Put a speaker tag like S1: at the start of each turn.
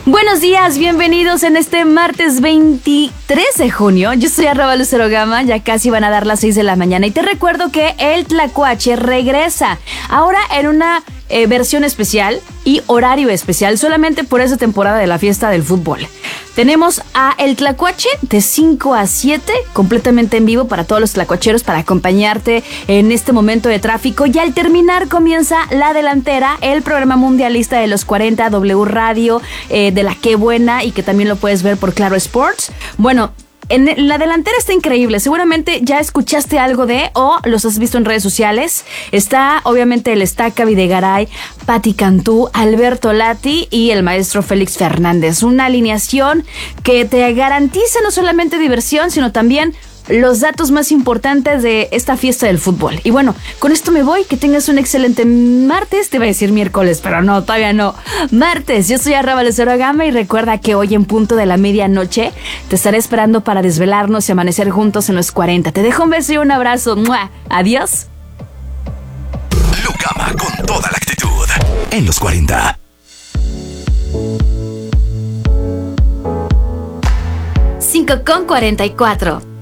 S1: Buenos días, bienvenidos en este martes 23 de junio. Yo soy @LuceroGama, ya casi van a dar las 6 de la mañana. Y te recuerdo que el Tlacuache regresa ahora en una versión especial y horario especial solamente por esa temporada de la fiesta del fútbol. Tenemos a El Tlacuache de 5 a 7, completamente en vivo para todos los tlacuacheros, para acompañarte en este momento de tráfico. Y al terminar comienza La Delantera, el programa mundialista de los 40, W Radio, de la Qué Buena, y que también lo puedes ver por Claro Sports. Bueno, en La Delantera está increíble. Seguramente ya escuchaste algo o los has visto en redes sociales. Está obviamente el Estaca Videgaray, Pati Cantú, Alberto Lati y el maestro Félix Fernández. Una alineación que te garantiza no solamente diversión, sino también los datos más importantes de esta fiesta del fútbol. Y bueno, con esto me voy. Que tengas un excelente martes. Te iba a decir miércoles, pero no, todavía no. Martes. Yo soy @LuceroGama y recuerda que hoy en punto de la medianoche te estaré esperando para desvelarnos y amanecer juntos en los 40. Te dejo un beso y un abrazo. ¡Mua! Adiós.
S2: LuCama con toda la actitud en los 40.
S1: 5:44.